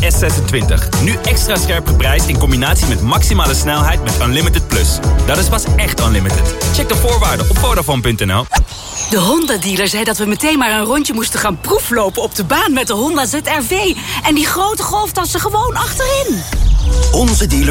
S26. Nu extra scherp geprijsd in combinatie met maximale snelheid met Unlimited Plus. Dat is pas echt unlimited. Check de voorwaarden op Vodafone.nl. De Honda-dealer zei dat we meteen maar een rondje moesten gaan proeflopen op de baan met de Honda ZR-V. En die grote golftassen gewoon achterin. Onze dealer